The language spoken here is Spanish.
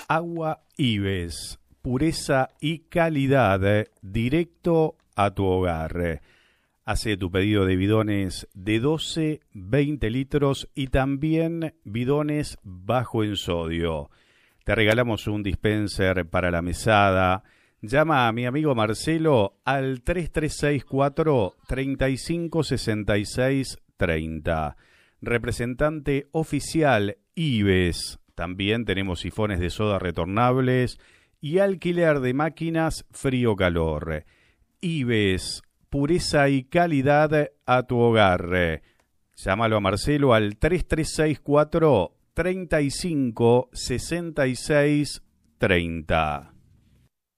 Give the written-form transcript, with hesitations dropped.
Agua Ives, pureza y calidad directo a tu hogar. Hace tu pedido de bidones de 12, 20 litros y también bidones bajo en sodio. Te regalamos un dispenser para la mesada. Llama a mi amigo Marcelo al 3364 356630. Representante oficial Ives. También tenemos sifones de soda retornables y alquiler de máquinas frío-calor. Ives, pureza y calidad a tu hogar. Llámalo a Marcelo al 3364 356630.